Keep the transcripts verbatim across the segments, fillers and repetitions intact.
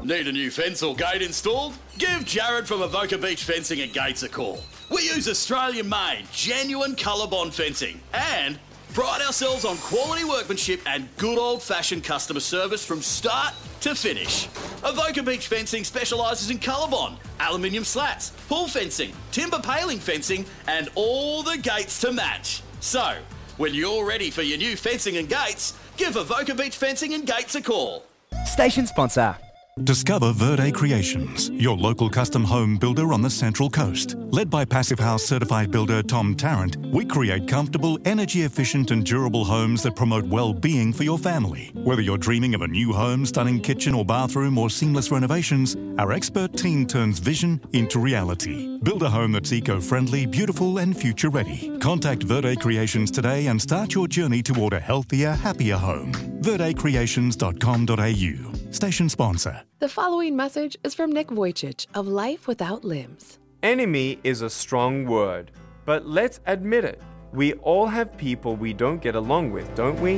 Need a new fence or gate installed? Give Jared from Avoca Beach Fencing and Gates a call. We use Australian-made, genuine ColourBond fencing and pride ourselves on quality workmanship and good old-fashioned customer service from start to finish. Avoca Beach Fencing specialises in ColourBond, aluminium slats, pull fencing, timber paling fencing and all the gates to match. So, when you're ready for your new fencing and gates, give Avoca Beach Fencing and Gates a call. Station sponsor. Discover Verde Creations, your local custom home builder on the Central Coast. Led by Passive House certified builder Tom Tarrant, we create comfortable, energy-efficient and durable homes that promote well-being for your family. Whether you're dreaming of a new home, stunning kitchen or bathroom or seamless renovations, our expert team turns vision into reality. Build a home that's eco-friendly, beautiful and future-ready. Contact Verde Creations today and start your journey toward a healthier, happier home. verde creations dot com dot a u. Station sponsor. The following message is from Nick Vujicic of Life Without Limbs. Enemy is a strong word, but let's admit it. We all have people we don't get along with, don't we?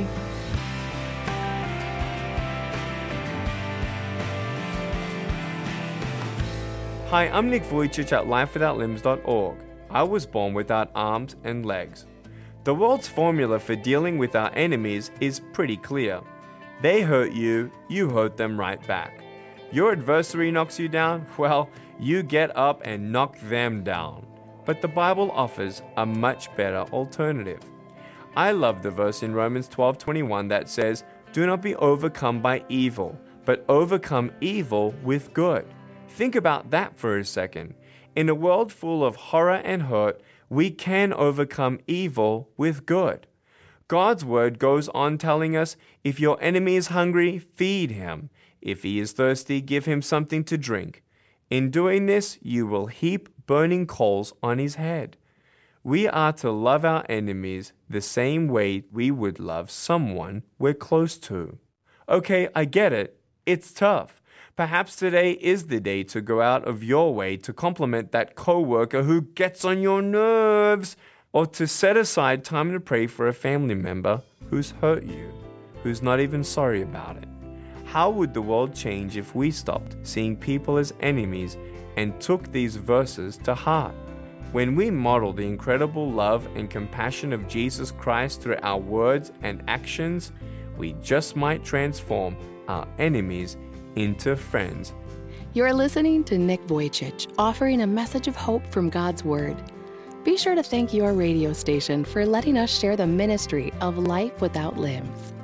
Hi, I'm Nick Vujicic at life without limbs dot org. I was born without arms and legs. The world's formula for dealing with our enemies is pretty clear. They hurt you, you hurt them right back. Your adversary knocks you down, well, you get up and knock them down. But the Bible offers a much better alternative. I love the verse in Romans twelve twenty-one that says, "Do not be overcome by evil, but overcome evil with good." Think about that for a second. In a world full of horror and hurt, we can overcome evil with good. God's word goes on telling us, if your enemy is hungry, feed him. If he is thirsty, give him something to drink. In doing this, you will heap burning coals on his head. We are to love our enemies the same way we would love someone we're close to. Okay, I get it. It's tough. Perhaps today is the day to go out of your way to compliment that coworker who gets on your nerves, or to set aside time to pray for a family member who's hurt you, who's not even sorry about it. How would the world change if we stopped seeing people as enemies and took these verses to heart? When we model the incredible love and compassion of Jesus Christ through our words and actions, we just might transform our enemies into friends. You're listening to Nick Vujicic, offering a message of hope from God's Word. Be sure to thank your radio station for letting us share the ministry of Life Without Limbs.